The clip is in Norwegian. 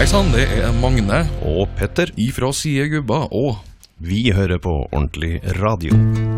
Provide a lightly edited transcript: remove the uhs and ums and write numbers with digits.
Hei sann, det Magne og Petter ifra Siegubba, og vi hører på ordentlig radio.